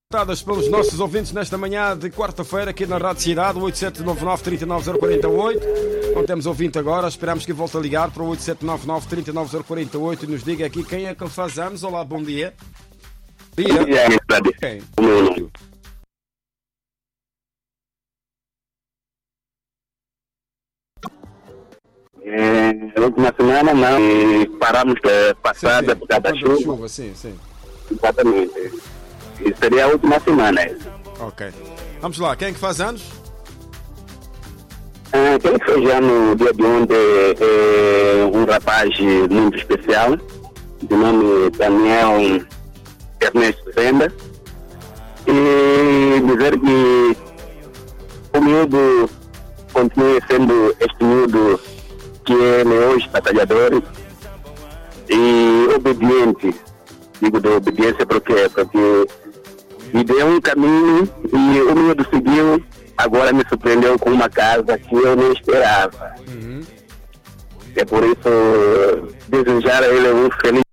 Dadas pelos nossos ouvintes nesta manhã de quarta-feira aqui na Rádio Cidade, 8799-39048. Não temos ouvinte agora, esperamos que volte a ligar para o 8799-39048 e nos diga aqui quem é que faz anos. Olá, bom dia. Bom dia. Quem? Na última semana não, e paramos passada por causa da chuva. Sim. Exatamente. E seria a última semana. Ok. Vamos lá, quem é que faz anos? Quem fez já no dia de ontem é um rapaz muito especial, de nome Daniel Ernesto Zenda. E dizer que o miúdo continua sendo este miúdo que ele é hoje batalhador e obediente. Digo de obediência porque me deu um caminho e o miúdo seguiu. Agora me surpreendeu com uma casa que eu não esperava. É por isso desejar a ele um feliz